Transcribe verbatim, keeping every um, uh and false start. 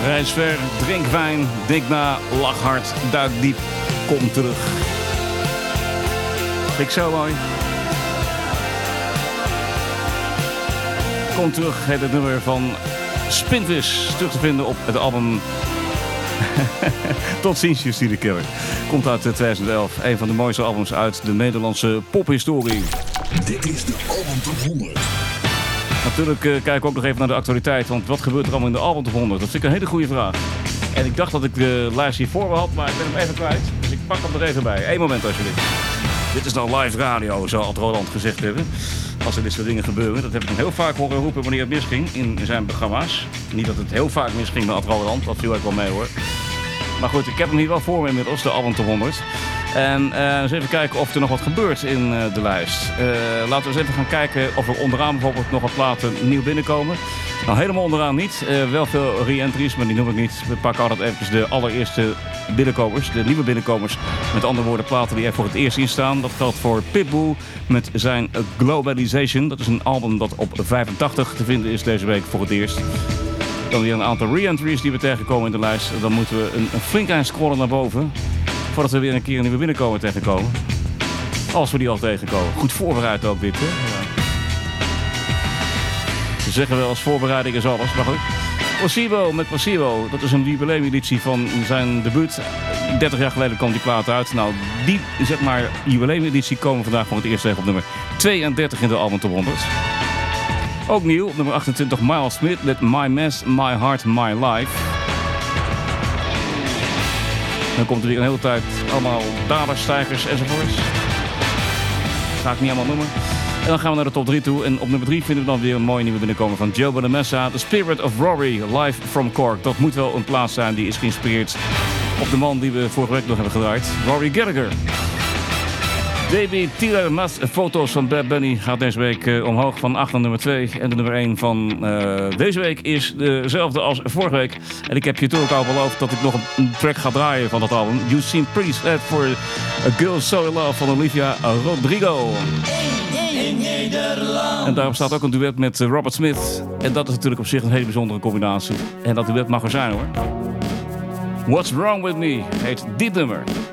Reis ver, drink wijn, denk na, lach hard, duik diep, kom terug. Vind ik zo mooi. Kom terug, heet het nummer van Spinvis. Terug te vinden op het album Tot ziens, Justine Keller. Komt uit tweeduizend elf. Een van de mooiste albums uit de Nederlandse pophistorie. Dit is de Album Top honderd. Natuurlijk uh, kijk ik ook nog even naar de actualiteit. Want wat gebeurt er allemaal in de Album Top honderd? Dat vind ik een hele goede vraag. En ik dacht dat ik de lijst hier voor me had, maar ik ben hem even kwijt. Dus ik pak hem er even bij. Eén moment alsjeblieft. Dit is dan live radio, zou Ad Roland gezegd hebben. Als er dit soort dingen gebeuren. Dat heb ik hem heel vaak horen roepen wanneer het misging in zijn programma's. Niet dat het heel vaak misging met Ad Roland, dat viel ik wel mee hoor. Maar goed, ik heb hem hier wel voor me inmiddels, de Album Top honderd. En uh, eens even kijken of er nog wat gebeurt in uh, de lijst. Uh, laten we eens even gaan kijken of er onderaan bijvoorbeeld nog wat platen nieuw binnenkomen. Nou, helemaal onderaan niet. Uh, wel veel re-entries, maar die noem ik niet. We pakken altijd even de allereerste binnenkomers, de nieuwe binnenkomers. Met andere woorden, platen die er voor het eerst in staan. Dat geldt voor Pitbull met zijn Globalization. Dat is een album dat op vijfentachtig te vinden is deze week voor het eerst. Dan weer een aantal re-entries die we tegenkomen in de lijst. Dan moeten we een, een flink eind scrollen naar boven. Voordat we weer een keer een nieuwe binnenkomer tegenkomen. Als we die al tegenkomen. Goed voorbereid ook dit, hè? Ja. Ze zeggen wel als voorbereiding is alles, maar goed. Placebo met Placebo. Dat is een jubileumeditie van zijn debuut. dertig jaar geleden kwam die plaat uit. Nou, die, zeg maar, jubileumeditie komen vandaag voor het eerst tegen op nummer tweeëndertig in de Album Top honderd. Ook nieuw op nummer achtentwintig, Miles Smith met My Mess, My Heart, My Life. Dan komt er weer een hele tijd allemaal dalers, stijgers enzovoorts. Dat ga ik niet allemaal noemen. En dan gaan we naar de top drie toe. En op nummer drie vinden we dan weer een mooie nieuwe binnenkomen van Joe Bonamassa. The Spirit of Rory, live from Cork. Dat moet wel een plaats zijn die is geïnspireerd op de man die we vorige week nog hebben gedraaid. Rory Gallagher. Baby Tiller Mas, foto's van Bad Bunny gaat deze week uh, omhoog van acht naar nummer twee. En de nummer één van uh, deze week is dezelfde als vorige week. En ik heb je toen ook al beloofd dat ik nog een track ga draaien van dat album. You Seem Pretty Sad for a Girl So In Love van Olivia Rodrigo. En daarop staat ook een duet met Robert Smith. En dat is natuurlijk op zich een hele bijzondere combinatie. En dat duet mag er zijn hoor. What's Wrong With Me heet dit nummer.